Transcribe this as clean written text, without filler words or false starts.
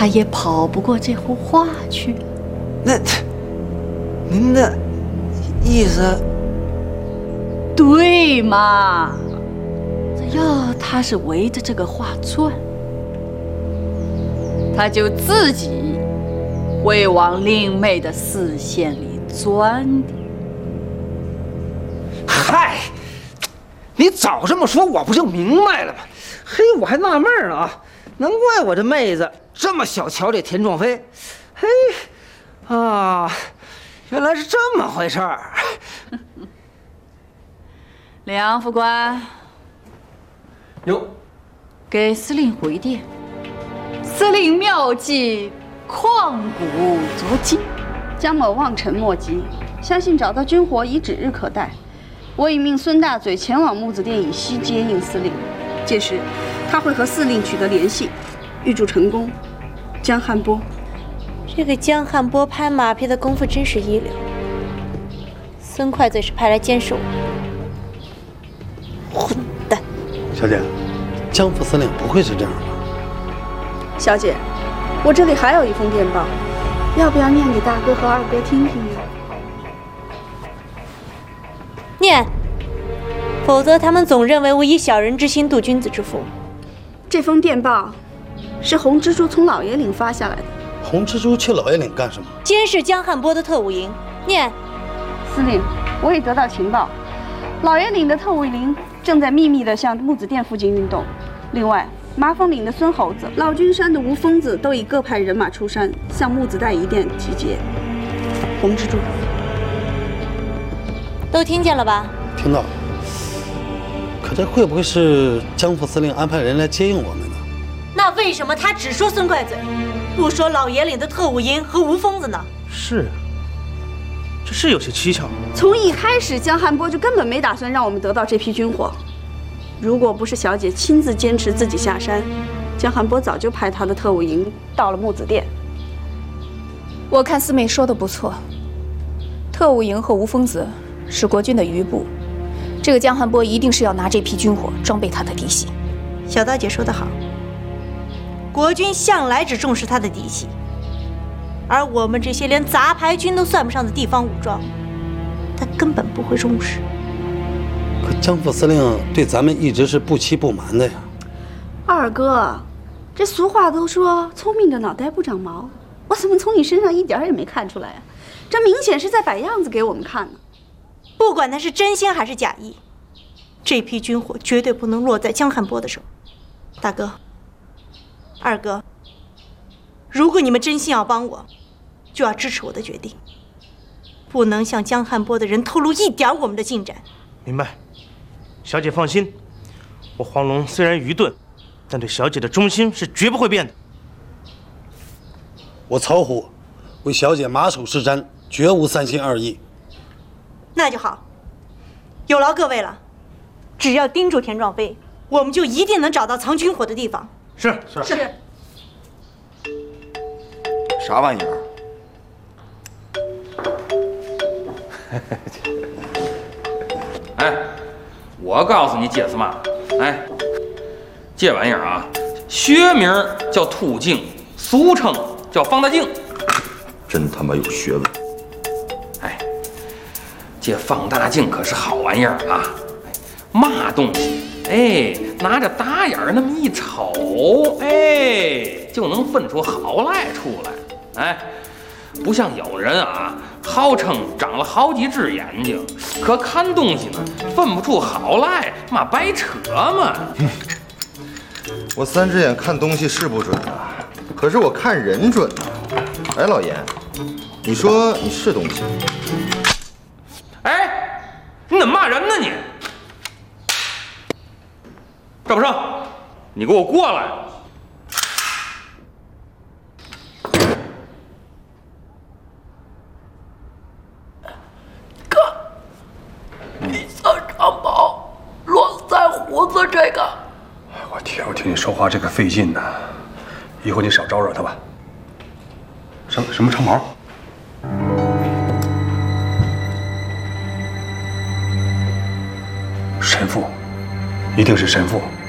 他也跑不过这壶话去。 那，您的意思？ 对嘛？只要他是围着这个话转，他就自己会往灵媒的视线里钻的。 嗨，你早这么说，我不就明白了吗？嘿，我还纳闷呢啊，难怪我这妹子这么小瞧这田壮飞。嘿，啊，原来是这么回事儿。 梁副官， 哟， 给司令回电，司令妙计旷古拙今， 江某望尘莫及，相信找到军火已指日可待。我已命孙大嘴前往木子店以西接应司令，届时他会和司令取得联系，预祝成功。江汉波， 这个江汉波拍马屁的功夫真是一流。孙快嘴是派来监视我，混蛋！ 小姐，江副司令不会是这样吧？ 小姐，我这里还有一封电报，要不要念给大哥和二哥听听呢？ 念，否则他们总认为我以小人之心度君子之腹。 这封电报是红蜘蛛从老爷岭发下来的。 红蜘蛛去老爷岭干什么？ 监视江汉波的特务营。念， 司令，我已得到情报，老爷岭的特务营正在秘密地向木子店附近运动。另外，麻风岭的孙猴子、老君山的吴疯子都已各派人马出山，向木子带一店集结。红蜘蛛， 都听见了吧？ 听到了。可这会不会是江副司令安排人来接应我们呢？ 那为什么他只说孙快嘴，不说老爷岭的特务营和吴疯子呢？ 是，这是有些蹊跷。 从一开始，江汉波就根本没打算让我们得到这批军火。如果不是小姐亲自坚持自己下山，江汉波早就派他的特务营到了木子店。 我看四妹说的不错，特务营和吴疯子是国军的余部，这个江汉波一定是要拿这批军火装备他的嫡系。 小刀姐说得好，国军向来只重视他的嫡系，而我们这些连杂牌军都算不上的地方武装，他根本不会重视。 可江副司令对咱们一直是不欺不瞒的呀。 二哥，这俗话都说聪明的脑袋不长毛，我怎么从你身上一点也没看出来啊？这明显是在摆样子给我们看呢。 不管他是真心还是假意，这批军火绝对不能落在江汉波的手。大哥，二哥，如果你们真心要帮我，就要支持我的决定，不能向江汉波的人透露一点我们的进展。 明白，小姐放心，我黄龙虽然愚钝，但对小姐的忠心是绝不会变的。 我曹虎为小姐马首是瞻，绝无三心二意。 那就好，有劳各位了。只要盯住田壮飞，我们就一定能找到藏军火的地方。 是。 啥玩意儿？ 哎，我告诉你姐司马，哎，这玩意儿啊，学名叫兔镜，俗称叫放大镜。 真他妈有学问！ 哎，这放大镜可是好玩意儿啊！嘛东西，哎，拿着打眼儿那么一瞅，哎，就能分出好赖出来。哎，不像有人啊，号称长了好几只眼睛，可看东西呢，分不出好赖，嘛白扯嘛。 我三只眼看东西是不准啊，可是我看人准啊。哎，老严，你说你是东西？ 哎，你怎么骂人呢你？赵不胜，你给我过来！ 哥，你想长毛络腮胡子这个？ 我听你说话这个费劲呢，以后你少招惹他吧。什么长毛？神父，一定是神父。